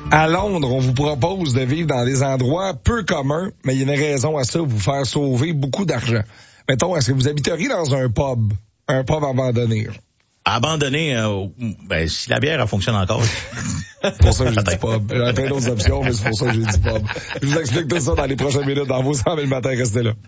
À Londres, on vous propose de vivre dans des endroits peu communs, mais il y a une raison à ça, vous faire sauver beaucoup d'argent. Mettons, est-ce que vous habiteriez dans un pub abandonné? Abandonné, si la bière, elle fonctionne encore. C'est pour ça que j'ai dit pub. J'avais plein d'autres options, mais c'est pour ça que j'ai dit pub. Je vous explique tout ça dans les prochaines minutes dans vos 100 000 matins. Restez là.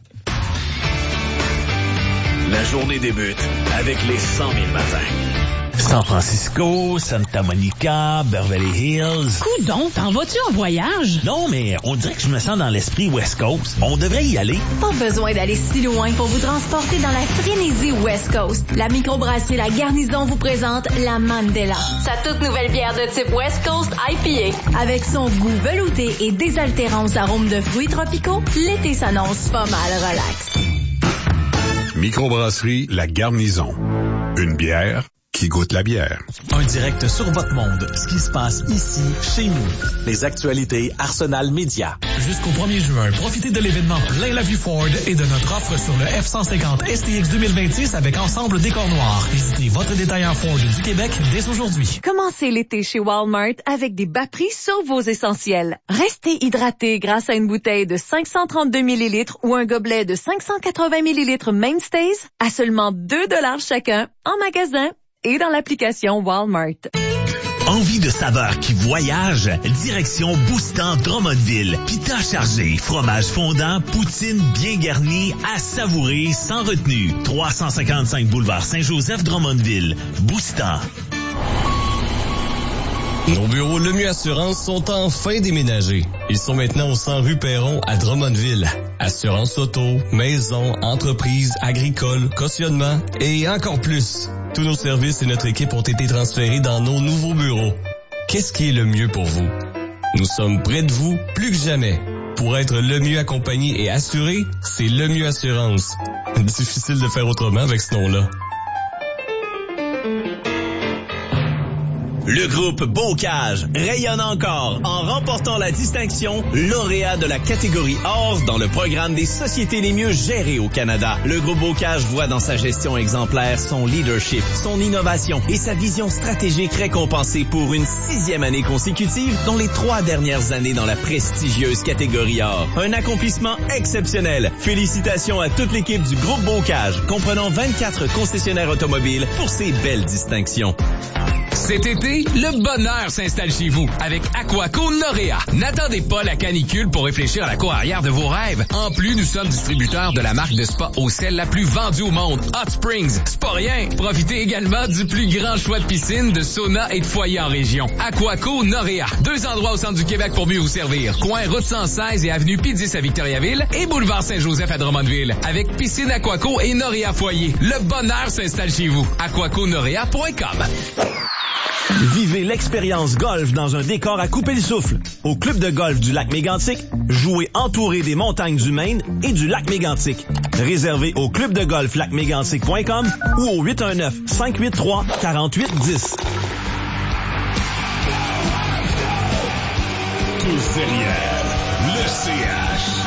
La journée débute avec les 100 000 matins. San Francisco, Santa Monica, Beverly Hills. Coudon, t'en vas-tu en voyage? Non, mais on dirait que je me sens dans l'esprit West Coast. On devrait y aller. Pas besoin d'aller si loin pour vous transporter dans la frénésie West Coast. La microbrasserie La Garnison vous présente la Mandela. Sa toute nouvelle bière de type West Coast IPA. Avec son goût velouté et désaltérant arômes de fruits tropicaux, l'été s'annonce pas mal relax. Microbrasserie La Garnison. Une bière qui goûte la bière. Un direct sur votre monde. Ce qui se passe ici, chez nous. Les actualités Arsenal Média. Jusqu'au 1er juin, profitez de l'événement Plein la Vue Ford et de notre offre sur le F-150 STX 2026 avec ensemble décor noir. Visitez votre détaillant Ford du Québec dès aujourd'hui. Commencez l'été chez Walmart avec des bas prix sur vos essentiels. Restez hydraté grâce à une bouteille de 532 ml ou un gobelet de 580 ml Mainstays à seulement 2 $ chacun en magasin et dans l'application Walmart. Envie de saveurs qui voyagent? Direction Boostan Drummondville. Pita chargé, fromage fondant, poutine bien garnie, à savourer sans retenue. 355 boulevard Saint-Joseph Drummondville. Boostan. Nos bureaux Lemieux Assurance sont enfin déménagés. Ils sont maintenant au 100 rue Perron à Drummondville. Assurance auto, maison, entreprise, agricole, cautionnement et encore plus. Tous nos services et notre équipe ont été transférés dans nos nouveaux bureaux. Qu'est-ce qui est le mieux pour vous? Nous sommes près de vous plus que jamais. Pour être le mieux accompagné et assuré, c'est Lemieux Assurance. Difficile de faire autrement avec ce nom-là. Le groupe Bocage rayonne encore en remportant la distinction lauréat de la catégorie Or dans le programme des sociétés les mieux gérées au Canada. Le groupe Bocage voit dans sa gestion exemplaire son leadership, son innovation et sa vision stratégique récompensée pour une 6e année consécutive, dont les 3 dernières années dans la prestigieuse catégorie Or. Un accomplissement exceptionnel. Félicitations à toute l'équipe du groupe Bocage, comprenant 24 concessionnaires automobiles pour ces belles distinctions. Cet été, le bonheur s'installe chez vous avec Aquaco Norea. N'attendez pas la canicule pour réfléchir à la cour arrière de vos rêves. En plus, nous sommes distributeurs de la marque de spa au sel la plus vendue au monde, Hot Springs. C'est pas rien. Profitez également du plus grand choix de piscines, de saunas et de foyers en région. Aquaco Norea. 2 endroits au centre du Québec pour mieux vous servir. Coin Route 116 et Avenue Pidis à Victoriaville et Boulevard Saint-Joseph à Drummondville. Avec piscine Aquaco et Norea Foyer. Le bonheur s'installe chez vous. aquaconorea.com. Vivez l'expérience golf dans un décor à couper le souffle. Au club de golf du lac Mégantic, jouez entouré des montagnes du Maine et du lac Mégantic. Réservez au clubdegolflacmégantic.com ou au 819-583-4810. Tous derrière le CH.